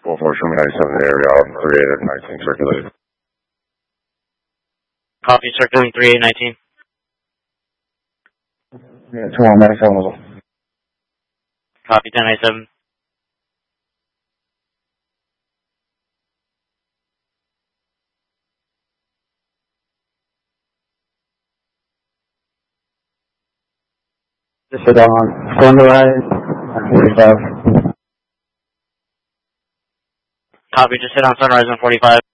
Full force from 97 area, 38 19 circulated. Copy, circulating 3819. Yeah, 2197 level. Copy, 1097. Just hit on Sunrise, 45. Copy, just hit on Sunrise on 45.